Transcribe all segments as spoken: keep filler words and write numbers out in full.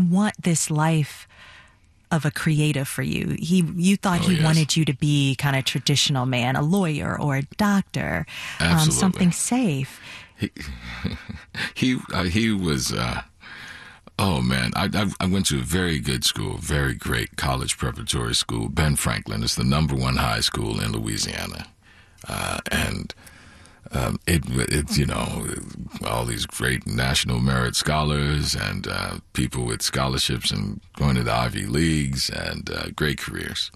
didn't want this life of a creative for you. He, you thought oh, he yes. wanted you to be kind of traditional man, a lawyer or a doctor, um, something safe. He, he, uh, he was, uh, oh man, I, I, I went to a very good school, very great college preparatory school, Ben Franklin. It's the number one high school in Louisiana. Uh, and, um, it, it's, you know, all these great national merit scholars and, uh, people with scholarships and going to the Ivy Leagues and, uh, great careers.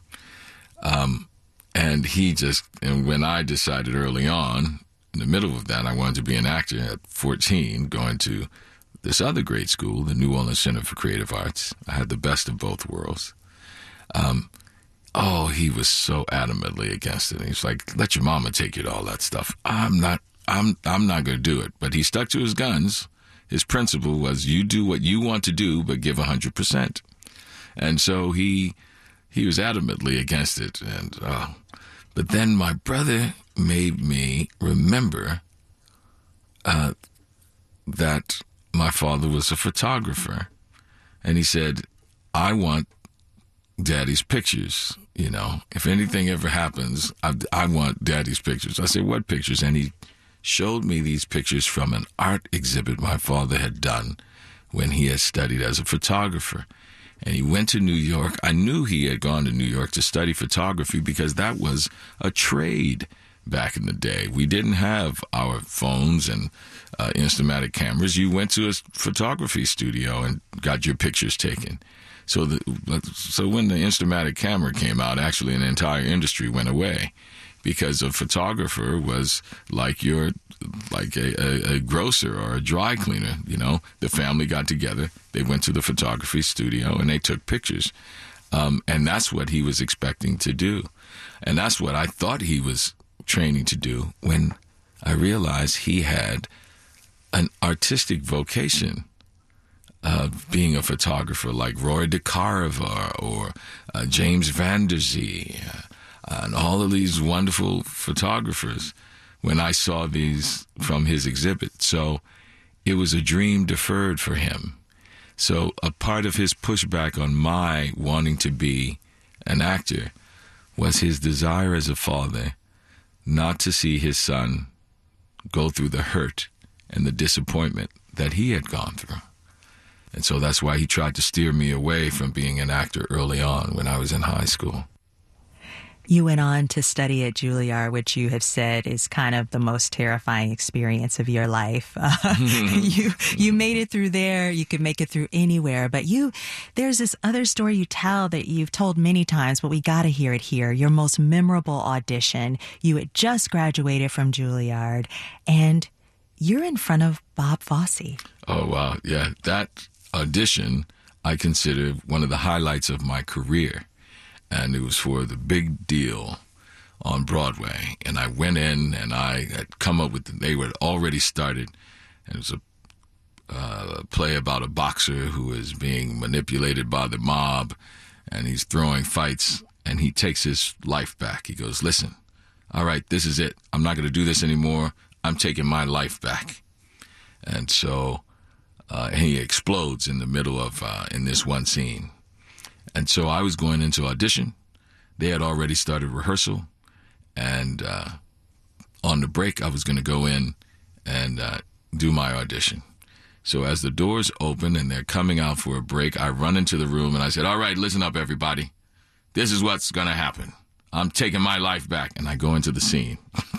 Um, and he just, and when I decided early on, in the middle of that, I wanted to be an actor at fourteen, going to this other great school, the New Orleans Center for Creative Arts. I had the best of both worlds. Um, Oh, he was so adamantly against it. He's like, let your mama take you to all that stuff. I'm not, I'm, I'm not going to do it. But he stuck to his guns. His principle was, you do what you want to do, but give a hundred percent. And so he, he was adamantly against it. And, uh, but then my brother made me remember, uh, that my father was a photographer. And he said, I want Daddy's pictures. You know, if anything ever happens, I, I want Daddy's pictures. I said, what pictures? And he showed me these pictures from an art exhibit my father had done when he had studied as a photographer. And he went to New York. I knew he had gone to New York to study photography because that was a trade back in the day. We didn't have our phones and uh, Instamatic cameras. You went to a photography studio and got your pictures taken. So the, so when the Instamatic camera came out, actually an entire industry went away because a photographer was like your, like a, a, a grocer or a dry cleaner. You know, the family got together, they went to the photography studio and they took pictures. Um, and that's what he was expecting to do. And that's what I thought he was training to do when I realized he had an artistic vocation. Uh, being a photographer like Roy DeCarava or uh, James Van Der Zee uh, and all of these wonderful photographers when I saw these from his exhibit. So it was a dream deferred for him. So a part of his pushback on my wanting to be an actor was his desire as a father not to see his son go through the hurt and the disappointment that he had gone through. And so that's why he tried to steer me away from being an actor early on when I was in high school. You went on to study at Juilliard, which you have said is kind of the most terrifying experience of your life. Uh, you you made it through there. You could make it through anywhere. But you, there's this other story you tell that you've told many times, but we got to hear it here. Your most memorable audition. You had just graduated from Juilliard, and you're in front of Bob Fosse. Oh, wow. Yeah, that audition I consider one of the highlights of my career. And it was for The Big Deal on Broadway. And I went in and I had come up with, the, they were already started. And it was a uh, play about a boxer who is being manipulated by the mob. And he's throwing fights and he takes his life back. He goes, listen, all right, this is it. I'm not going to do this anymore. I'm taking my life back. And so uh, he explodes in the middle of, uh, in this one scene. And so I was going into audition. They had already started rehearsal. And uh, on the break, I was going to go in and uh, do my audition. So as the doors open and they're coming out for a break, I run into the room and I said, all right, listen up, everybody. This is what's going to happen. I'm taking my life back. And I go into the scene.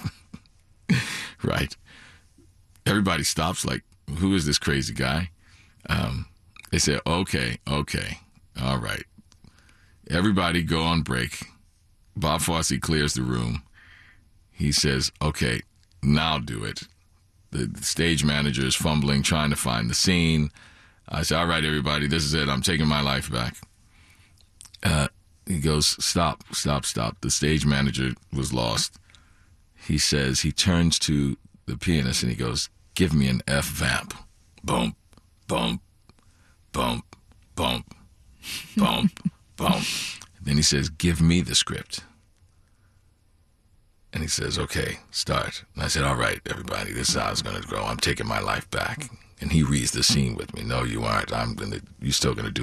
Right. Everybody stops like, who is this crazy guy? Um, they say, okay, okay, all right. Everybody go on break. Bob Fosse clears the room. He says, okay, now do it. The, the stage manager is fumbling, trying to find the scene. I say, all right, everybody, this is it. I'm taking my life back. Uh, he goes, stop, stop, stop. The stage manager was lost. He says, he turns to the pianist and he goes, give me an F vamp. Boom, boom, boom, boom, boom. Boom. Then he says, give me the script. And he says, okay, start. And I said, all right, everybody, this is how it's going to go. I'm taking my life back. And he reads the scene with me. No, you aren't. I'm going to, you're still going to do